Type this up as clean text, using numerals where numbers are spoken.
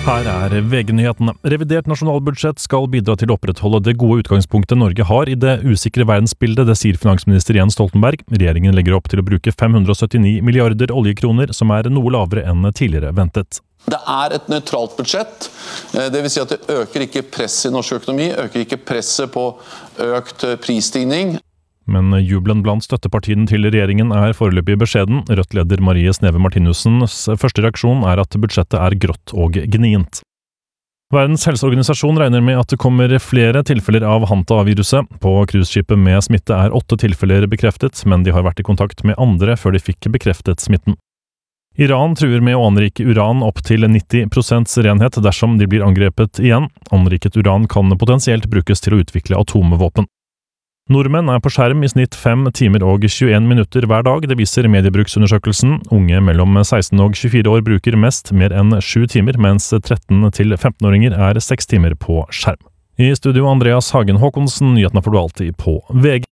Her VG-nyhetene. Revidert nasjonalbudsjett skal bidra til å opprettholde det gode utgangspunktet Norge har i det usikre verdensbildet, det sier finansminister Jens Stoltenberg. Regjeringen legger opp til å bruke 579 milliarder oljekroner, som noe lavere enn tidligere ventet. Det et nøytralt budsjett, det vil si at det øker ikke presset i norsk økonomi, øker ikke presset på økt prisstigning. Men jubelen blant støttepartiene til regjeringen foreløpig beskjeden. Rødt-leder Marie Sneve Martinussens første reaksjon at budsjettet grått og gnient. Verdens helseorganisasjon regner med at det kommer flere tilfeller av Hanta-viruset. På cruiseskipet med smitte 8 tilfeller bekreftet, men de har vært i kontakt med andre før de fikk bekreftet smitten. Iran truer med å anrike uran opp til 90% renhet dersom de blir angrepet igjen. Anriket uran kan potensielt brukes til å utvikle atomvåpen. Nordmenn på skjerm i snitt 5 timer og 21 minutter hver dag, det viser mediebruksundersøkelsen. Unge mellom 16 og 24 år bruker mest, mer enn 7 timer, mens 13 til 15-åringer 6 timer på skjerm. I studio Andreas Hagen Håkonsen, nyhetene får du alltid på VG.